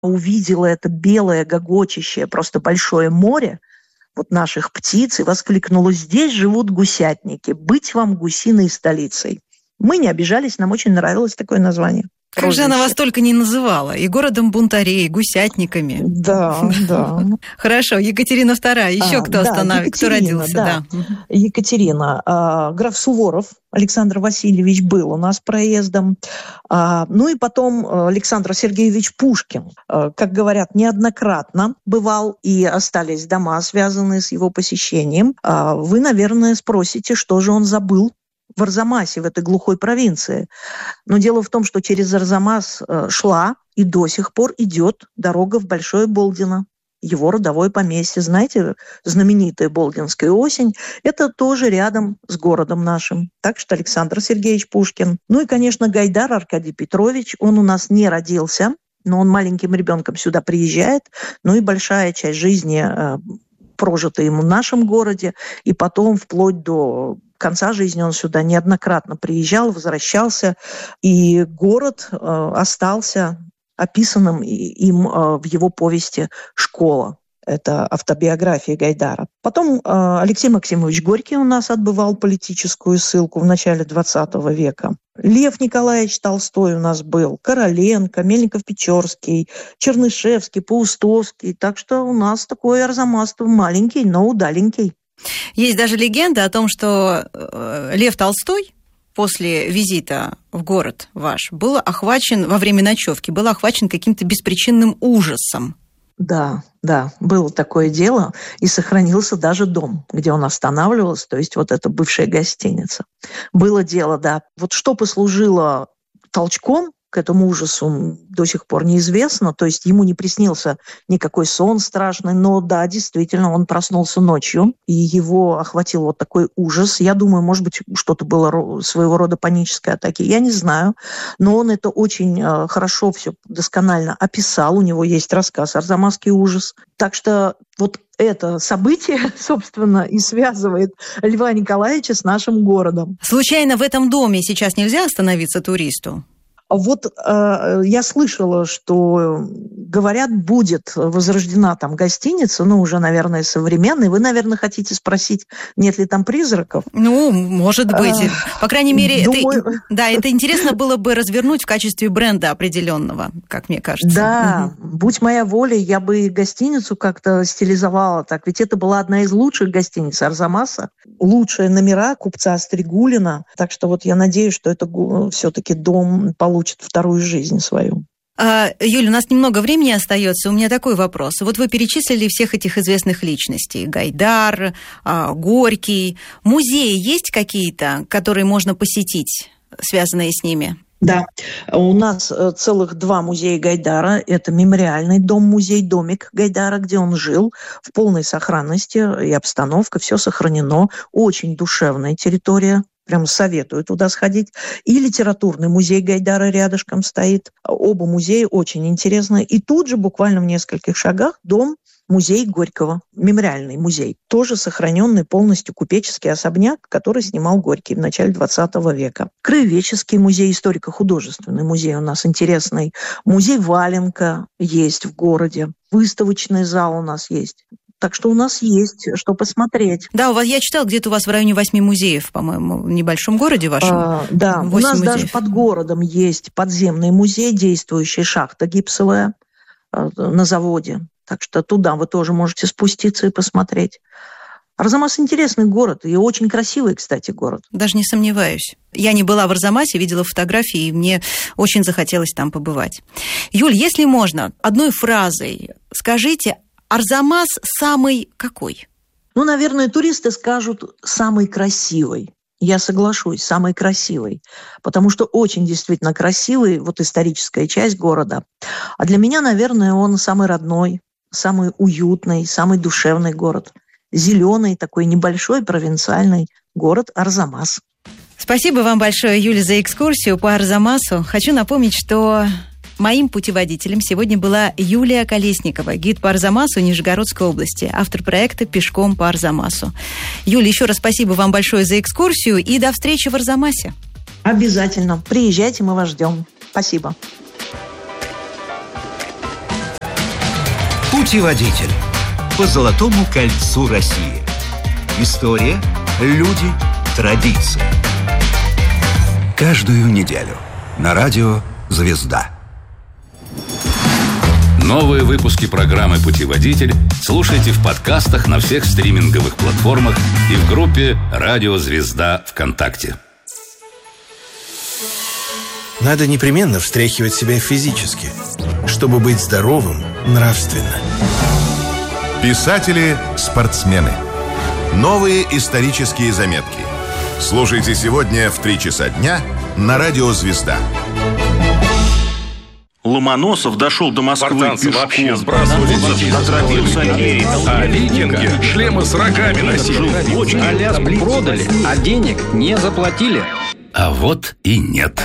увидела это белое, гогочащее, просто большое море вот наших птиц и воскликнула: «Здесь живут гусятники, быть вам гусиной столицей». Мы не обижались, нам очень нравилось такое название. Как же она вас только не называла? И городом бунтарей, и гусятниками. Да, да. Хорошо, Екатерина II. Еще кто останавливает? Кто родился? Да. Екатерина. Граф Суворов Александр Васильевич был у нас проездом. Ну и потом Александр Сергеевич Пушкин, как говорят, неоднократно бывал, и остались дома, связанные с его посещением. Вы, наверное, спросите, что же он забыл в Арзамасе, в этой глухой провинции. Но дело в том, что через Арзамас шла и до сих пор идет дорога в Большое Болдино, его родовое поместье. Знаете, знаменитая Болдинская осень, это тоже рядом с городом нашим. Так что Александр Сергеевич Пушкин. Ну и, конечно, Гайдар Аркадий Петрович. Он у нас не родился, но он маленьким ребенком сюда приезжает. Ну и большая часть жизни прожита ему в нашем городе. И потом, вплоть до конца жизни, он сюда неоднократно приезжал, возвращался, и город остался описанным им в его повести «Школа». Это автобиография Гайдара. Потом Алексей Максимович Горький у нас отбывал политическую ссылку в начале XX века. Лев Николаевич Толстой у нас был, Короленко, Мельников-Печорский, Чернышевский, Паустовский. Так что у нас такой Арзамас маленький, но удаленький. Есть даже легенда о том, что Лев Толстой после визита в город ваш был охвачен, во время ночевки, был охвачен каким-то беспричинным ужасом. Да, было такое дело, и сохранился даже дом, где он останавливался, то есть вот эта бывшая гостиница. Было дело, да. Вот что послужило толчком к этому ужасу, до сих пор неизвестно. То есть ему не приснился никакой сон страшный, но да, действительно, он проснулся ночью, и его охватил вот такой ужас. Я думаю, может быть, что-то было своего рода панической атаки, я не знаю, но он это очень хорошо все досконально описал. У него есть рассказ «Арзамасский ужас». Так что вот это событие, собственно, и связывает Льва Николаевича с нашим городом. Случайно в этом доме сейчас нельзя остановиться туристу? Вот я слышала, что, говорят, будет возрождена там гостиница, уже, наверное, современная. Вы, наверное, хотите спросить, нет ли там призраков? Может быть. По крайней мере, это интересно было бы развернуть в качестве бренда определенного, как мне кажется. Да, будь моя воля, я бы и как-то стилизовала так. Ведь это была одна из лучших гостиниц Арзамаса. Лучшие номера купца Стригулина. Так что вот я надеюсь, что это все-таки дом получит вторую жизнь свою. Юля, у нас немного времени остается. У меня такой вопрос. Вот вы перечислили всех этих известных личностей. Гайдар, Горький. Музеи есть какие-то, которые можно посетить, связанные с ними? Да, у нас целых 2 музея Гайдара. Это мемориальный дом-музей, домик Гайдара, где он жил, в полной сохранности, и обстановка, все сохранено. Очень душевная территория. Прям советую туда сходить. И литературный музей Гайдара рядышком стоит. Оба музея очень интересные. И тут же, буквально в нескольких шагах, музей Горького, мемориальный музей. Тоже сохраненный полностью купеческий особняк, который снимал Горький в начале 20 века. Краеведческий музей, историко-художественный музей у нас интересный. Музей Валенка есть в городе. Выставочный зал у нас есть. Так что у нас есть что посмотреть. Да, я читала, где-то у вас в районе 8 музеев, по-моему, в небольшом городе вашем. Да, у нас даже под городом есть подземный музей, действующая шахта гипсовая на заводе. Так что туда вы тоже можете спуститься и посмотреть. Арзамас интересный город и очень красивый, кстати, город. Даже не сомневаюсь. Я не была в Арзамасе, видела фотографии, и мне очень захотелось там побывать. Юль, если можно, одной фразой скажите, Арзамас самый какой? Наверное, туристы скажут самый красивый. Я соглашусь, самый красивый. Потому что очень действительно красивый, историческая часть города. А для меня, наверное, он самый родной, самый уютный, самый душевный город. Зеленый, такой небольшой провинциальный город Арзамас. Спасибо вам большое, Юля, за экскурсию по Арзамасу. Хочу напомнить, что моим путеводителем сегодня была Юлия Колесникова, гид по Арзамасу Нижегородской области, автор проекта «Пешком по Арзамасу». Юля, еще раз спасибо вам большое за экскурсию и до встречи в Арзамасе. Обязательно. Приезжайте, мы вас ждем. Спасибо. Путеводитель по Золотому кольцу России. История, люди, традиции. Каждую неделю на радио «Звезда». Новые выпуски программы «Путеводитель» слушайте в подкастах на всех стриминговых платформах и в группе «Радио Звезда» ВКонтакте. Надо непременно встряхивать себя физически, чтобы быть здоровым нравственно. Писатели-спортсмены. Новые исторические заметки. Слушайте сегодня в 3 часа дня на радио «Звезда». Ломоносов дошел до Москвы спартанцы вообще пешком. сбрасывали Отравился ею. а викинги шлемы с рогами носили. Аляску продали, а денег не заплатили. А вот и нет.